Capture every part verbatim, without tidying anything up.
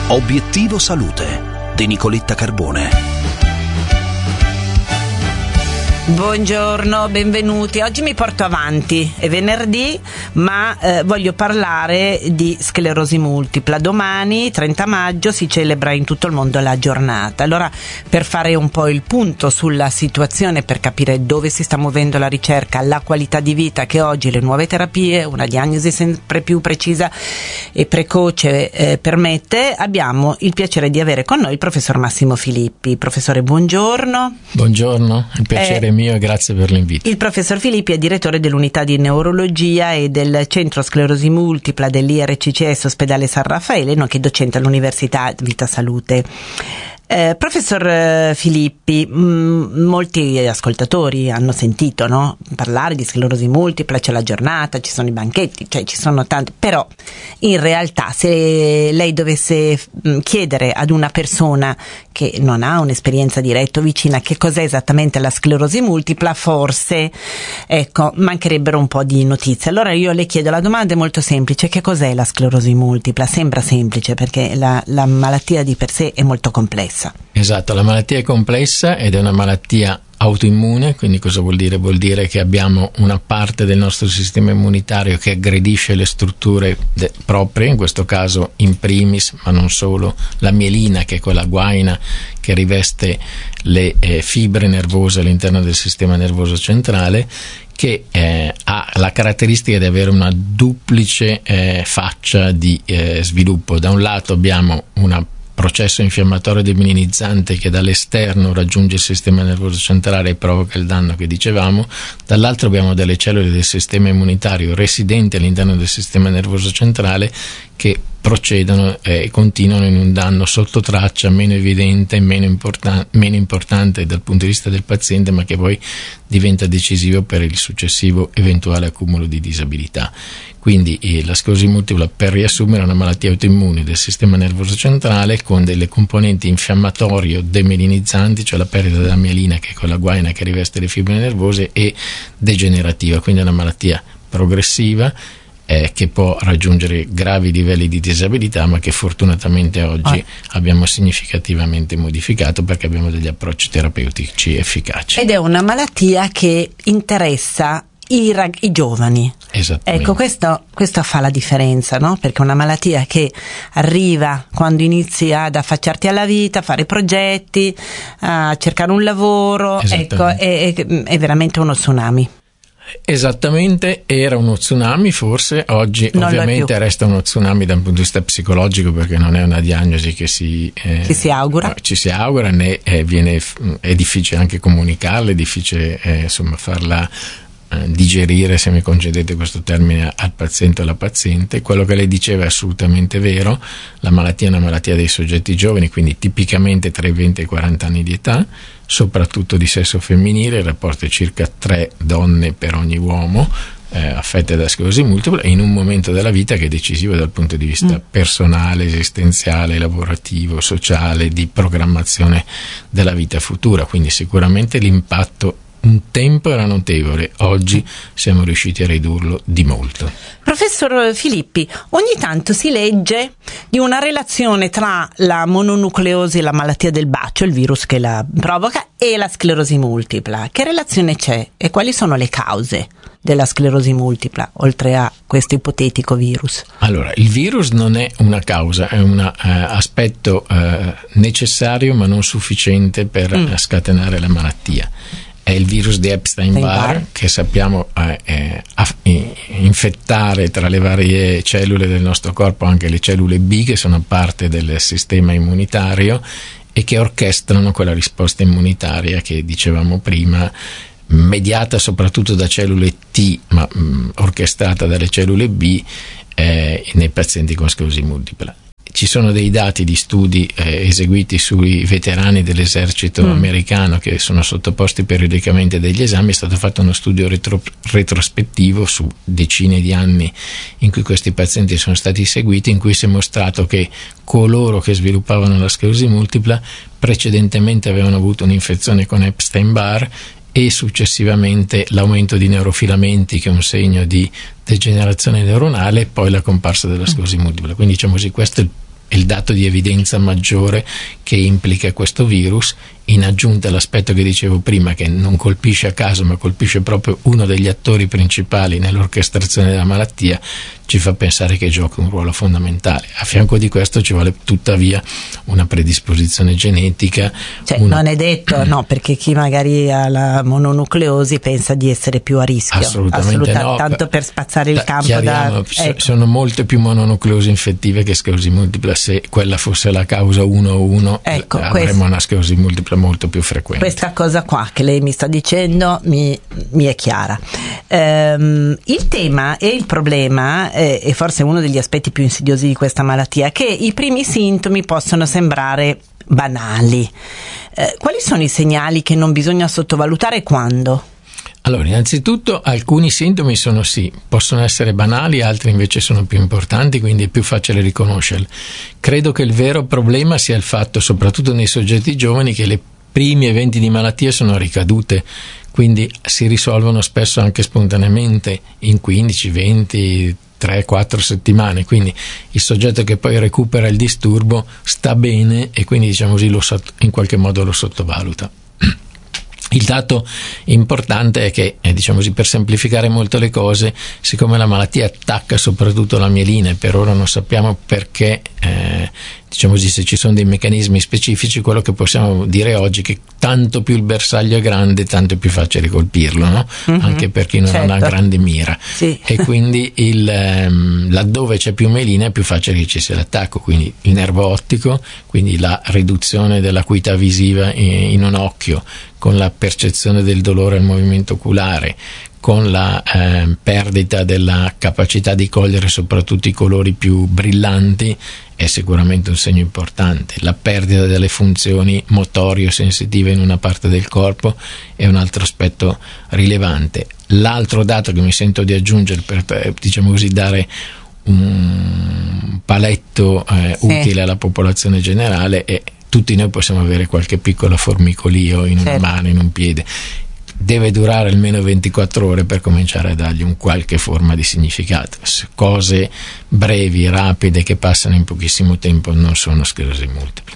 Obiettivo Salute di Nicoletta Carbone. Buongiorno, benvenuti. Oggi mi porto avanti, è venerdì, ma eh, voglio parlare di sclerosi multipla. Domani, trenta maggio, si celebra in tutto il mondo la giornata. Allora, per fare un po' il punto sulla situazione, per capire dove si sta muovendo la ricerca, la qualità di vita che oggi le nuove terapie, una diagnosi sempre più precisa e precoce eh, permette, abbiamo il piacere di avere con noi il professor Massimo Filippi. Professore, buongiorno. Buongiorno, il piacere è eh, mio e grazie per l'invito. Il professor Filippi è direttore dell'unità di neurologia e del centro sclerosi multipla dell'I R C C S Ospedale San Raffaele, nonché docente all'Università Vita Salute. Eh, professor Filippi, mh, molti ascoltatori hanno sentito, no, parlare di sclerosi multipla, c'è la giornata, ci sono i banchetti, cioè ci sono tanti, però in realtà se lei dovesse mh, chiedere ad una persona che non ha un'esperienza diretta o vicina che cos'è esattamente la sclerosi multipla, forse ecco mancherebbero un po' di notizie. Allora io le chiedo, la domanda è molto semplice: che cos'è la sclerosi multipla? Sembra semplice perché la, la malattia di per sé è molto complessa. Esatto, la malattia è complessa ed è una malattia autoimmune, quindi cosa vuol dire? Vuol dire che abbiamo una parte del nostro sistema immunitario che aggredisce le strutture de- proprie, in questo caso in primis, ma non solo, la mielina, che è quella guaina che riveste le eh, fibre nervose all'interno del sistema nervoso centrale, che eh, ha la caratteristica di avere una duplice eh, faccia di eh, sviluppo. Da un lato abbiamo una processo infiammatorio demilinizzante che dall'esterno raggiunge il sistema nervoso centrale e provoca il danno che dicevamo, dall'altro abbiamo delle cellule del sistema immunitario residenti all'interno del sistema nervoso centrale che procedono e eh, continuano in un danno sotto traccia meno evidente, meno, importan- meno importante dal punto di vista del paziente, ma che poi diventa decisivo per il successivo eventuale accumulo di disabilità. Quindi eh, la sclerosi multipla, per riassumere, è una malattia autoimmune del sistema nervoso centrale con delle componenti infiammatorie demelinizzanti, cioè la perdita della mielina, che è quella guaina che riveste le fibre nervose, e degenerativa, quindi è una malattia progressiva Eh, che può raggiungere gravi livelli di disabilità, ma che fortunatamente oggi ah. abbiamo significativamente modificato perché abbiamo degli approcci terapeutici efficaci. Ed è una malattia che interessa i, rag- i giovani. Esattamente. Ecco, questo, questo fa la differenza, no? Perché è una malattia che arriva quando inizi ad affacciarti alla vita, a fare progetti, a cercare un lavoro, ecco, è, è, è veramente uno tsunami. Esattamente, era uno tsunami forse, oggi non ovviamente resta uno tsunami dal punto di vista psicologico perché non è una diagnosi che si, eh, ci si augura, ci si augura né eh, viene, è difficile anche comunicarla, è difficile eh, insomma farla eh, digerire, se mi concedete questo termine, al paziente o alla paziente. Quello che lei diceva è assolutamente vero, la malattia è una malattia dei soggetti giovani, quindi tipicamente tra i venti e i quaranta anni di età, soprattutto di sesso femminile. Il rapporto è circa tre donne per ogni uomo eh, affette da sclerosi multipla, in un momento della vita che è decisivo dal punto di vista mm. personale, esistenziale, lavorativo, sociale, di programmazione della vita futura. Quindi sicuramente l'impatto un tempo era notevole, oggi siamo riusciti a ridurlo di molto. Professor Filippi, ogni tanto si legge di una relazione tra la mononucleosi, la malattia del bacio, il virus che la provoca, e la sclerosi multipla. Che relazione c'è e quali sono le cause della sclerosi multipla, oltre a questo ipotetico virus? Allora, il virus non è una causa, è un eh, aspetto eh, necessario ma non sufficiente per mm. scatenare la malattia. È il virus di Epstein-Barr che sappiamo eh, eh, infettare tra le varie cellule del nostro corpo anche le cellule B, che sono parte del sistema immunitario e che orchestrano quella risposta immunitaria che dicevamo prima, mediata soprattutto da cellule T ma mh, orchestrata dalle cellule B eh, nei pazienti con sclerosi multipla. Ci sono dei dati di studi eh, eseguiti sui veterani dell'esercito mm. americano che sono sottoposti periodicamente a degli esami. È stato fatto uno studio retro, retrospettivo su decine di anni in cui questi pazienti sono stati seguiti, in cui si è mostrato che coloro che sviluppavano la sclerosi multipla precedentemente avevano avuto un'infezione con Epstein-Barr e successivamente l'aumento di neurofilamenti, che è un segno di degenerazione neuronale, e poi la comparsa della sclerosi multipla. Quindi diciamo così, questo è il è il dato di evidenza maggiore che implica questo virus, in aggiunta all'aspetto che dicevo prima, che non colpisce a caso ma colpisce proprio uno degli attori principali nell'orchestrazione della malattia, ci fa pensare che gioca un ruolo fondamentale. A fianco di questo ci vuole tuttavia una predisposizione genetica. Cioè, una... non è detto, no, perché chi magari ha la mononucleosi pensa di essere più a rischio. Assolutamente, Assolutamente no. Tanto per spazzare il campo Chiariamo, da... Ecco. Sono molte più mononucleosi infettive che sclerosi multipla. Se quella fosse la causa uno a uno, ecco, avremmo questo, una sclerosi multipla molto più frequente. Questa cosa qua che lei mi sta dicendo mi, mi è chiara. Ehm, il tema e il problema, eh, e forse uno degli aspetti più insidiosi di questa malattia, è che i primi sintomi possono sembrare banali. Eh, quali sono i segnali che non bisogna sottovalutare e quando? Allora, innanzitutto alcuni sintomi sono sì, possono essere banali, altri invece sono più importanti, quindi è più facile riconoscerli. Credo che il vero problema sia il fatto, soprattutto nei soggetti giovani, che le primi eventi di malattia sono ricadute, quindi si risolvono spesso anche spontaneamente in quindici, venti, tre quattro settimane, quindi il soggetto che poi recupera il disturbo sta bene e quindi, diciamo così, lo, in qualche modo lo sottovaluta. Il dato importante è che, eh, diciamo così, per semplificare molto le cose, siccome la malattia attacca soprattutto la mielina e per ora non sappiamo perché, eh, diciamo così, se ci sono dei meccanismi specifici, quello che possiamo dire oggi è che tanto più il bersaglio è grande, tanto è più facile colpirlo, no? Mm-hmm. Anche per chi non certo. ha una grande mira. Sì. E quindi il, ehm, laddove c'è più mielina è più facile che ci sia l'attacco, quindi il nervo ottico, quindi la riduzione dell'acuità visiva in, in un occhio, con la percezione del dolore al movimento oculare, con la eh, perdita della capacità di cogliere soprattutto i colori più brillanti, è sicuramente un segno importante. La perdita delle funzioni motorie sensitive in una parte del corpo è un altro aspetto rilevante. L'altro dato che mi sento di aggiungere per, diciamo così, dare un paletto eh, sì. utile alla popolazione generale è: tutti noi possiamo avere qualche piccolo formicolio in una certo. mano, in un piede. Deve durare almeno ventiquattro ore per cominciare a dargli un qualche forma di significato. Cose brevi, rapide, che passano in pochissimo tempo non sono sclerosi multiple.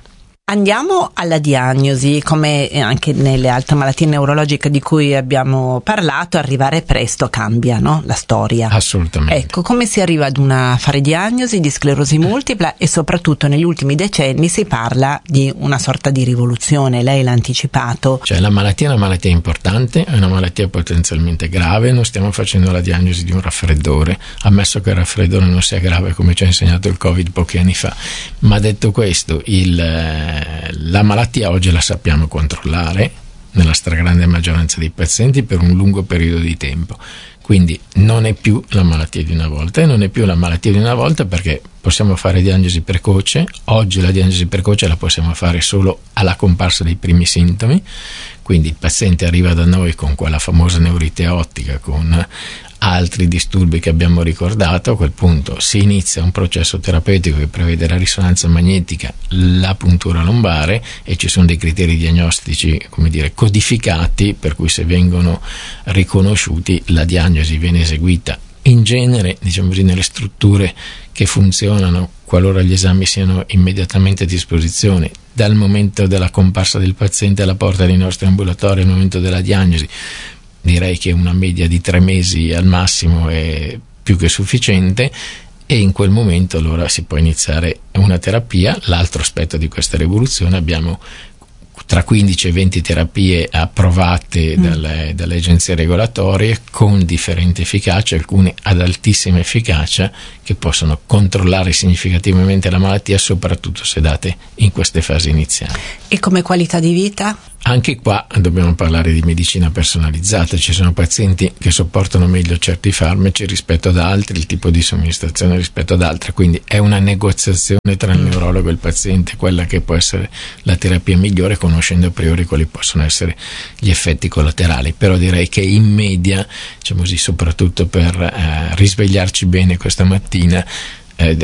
Andiamo alla diagnosi. Come anche nelle altre malattie neurologiche di cui abbiamo parlato, arrivare presto cambia, no? La storia. Assolutamente. Ecco, come si arriva ad una fare diagnosi di sclerosi multipla, e soprattutto negli ultimi decenni si parla di una sorta di rivoluzione, lei l'ha anticipato. Cioè, la malattia è una malattia importante, è una malattia potenzialmente grave, non stiamo facendo la diagnosi di un raffreddore, ammesso che il raffreddore non sia grave come ci ha insegnato il Covid pochi anni fa, ma detto questo, il la malattia oggi la sappiamo controllare nella stragrande maggioranza dei pazienti per un lungo periodo di tempo, quindi non è più la malattia di una volta, e non è più la malattia di una volta perché possiamo fare diagnosi precoce. Oggi la diagnosi precoce la possiamo fare solo alla comparsa dei primi sintomi, quindi il paziente arriva da noi con quella famosa neurite ottica, con altri disturbi che abbiamo ricordato. A quel punto si inizia un processo terapeutico che prevede la risonanza magnetica, la puntura lombare, e ci sono dei criteri diagnostici, come dire, codificati, per cui se vengono riconosciuti la diagnosi viene eseguita in genere, diciamo così, nelle strutture che funzionano qualora gli esami siano immediatamente a disposizione dal momento della comparsa del paziente alla porta dei nostri ambulatori al momento della diagnosi. Direi che una media di tre mesi al massimo è più che sufficiente, e in quel momento allora si può iniziare una terapia. L'altro aspetto di questa rivoluzione: abbiamo tra quindici e venti terapie approvate mm. dalle, dalle agenzie regolatorie con differente efficacia, alcune ad altissima efficacia, che possono controllare significativamente la malattia, soprattutto se date in queste fasi iniziali. E come qualità di vita? Anche qua dobbiamo parlare di medicina personalizzata. Ci sono pazienti che sopportano meglio certi farmaci rispetto ad altri, il tipo di somministrazione rispetto ad altre, quindi è una negoziazione tra il neurologo e il paziente quella che può essere la terapia migliore, conoscendo a priori quali possono essere gli effetti collaterali. Però direi che in media, diciamo così, soprattutto per eh, risvegliarci bene questa mattina, eh, è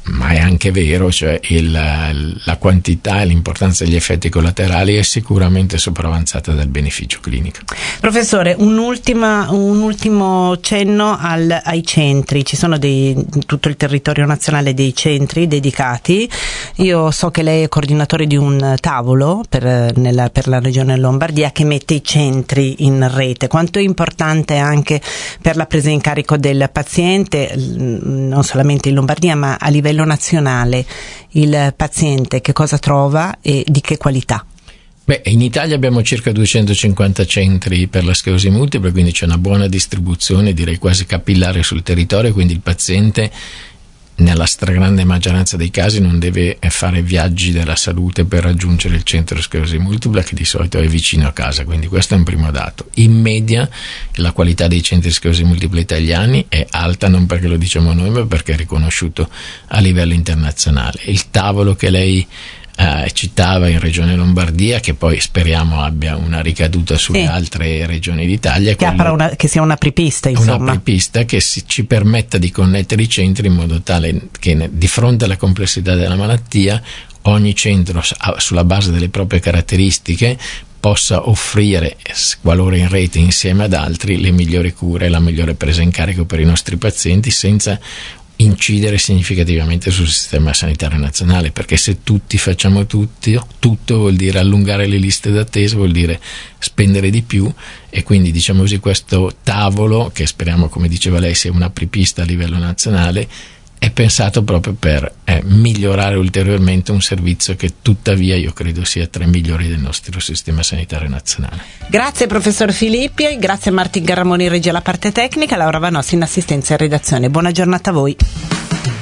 ma è anche vero, cioè il, la quantità e l'importanza degli effetti collaterali è sicuramente sopravanzata dal beneficio clinico. Professore, un'ultima, un ultimo cenno al, ai centri. Ci sono dei, in tutto il territorio nazionale dei centri dedicati. Io so che lei è coordinatore di un tavolo per, nella, per la regione Lombardia che mette i centri in rete. Quanto è importante anche per la presa in carico del paziente, non solamente in Lombardia ma a livello nazionale, il paziente che cosa trova e di che qualità? Beh, in Italia abbiamo circa duecentocinquanta centri per la sclerosi multipla, quindi c'è una buona distribuzione, direi quasi capillare sul territorio, quindi il paziente nella stragrande maggioranza dei casi non deve fare viaggi della salute per raggiungere il centro sclerosi multipla, che di solito è vicino a casa, quindi questo è un primo dato. In media la qualità dei centri sclerosi multipla italiani è alta, non perché lo diciamo noi ma perché è riconosciuto a livello internazionale. Il tavolo che lei Uh, citava in regione Lombardia, che poi speriamo abbia una ricaduta sulle sì. altre regioni d'Italia, che, quello, una, che sia una apripista, insomma. Una apripista che si, ci permetta di connettere i centri in modo tale che ne, di fronte alla complessità della malattia ogni centro sulla base delle proprie caratteristiche possa offrire, qualora in rete insieme ad altri, le migliori cure e la migliore presa in carico per i nostri pazienti, senza incidere significativamente sul sistema sanitario nazionale, perché se tutti facciamo tutti, tutto vuol dire allungare le liste d'attesa, vuol dire spendere di più, e quindi diciamo così questo tavolo, che speriamo, come diceva lei, sia un'apripista a livello nazionale, è pensato proprio per eh, migliorare ulteriormente un servizio che tuttavia io credo sia tra i migliori del nostro sistema sanitario nazionale. Grazie professor Filippi, grazie a Martin Garramoni, regia alla parte tecnica, Laura Vanossi in assistenza e redazione. Buona giornata a voi.